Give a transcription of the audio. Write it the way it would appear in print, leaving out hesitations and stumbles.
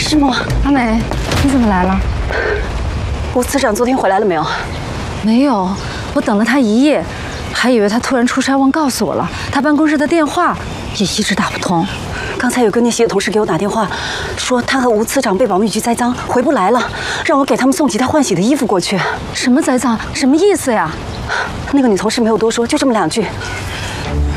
师母， 阿美，你怎么来了？ 吴次长昨天回来了没有？ 没有，我等了他一夜，还以为他突然出差忘告诉我了。他办公室的电话也一直打不通。 刚才有个逆袭的同事给我打电话，说他和吴次长被保密局栽赃，回不来了，让我给他们送几套换洗的衣服过去。 什么栽赃？什么意思呀？ 那个女同事没有多说，就这么2句。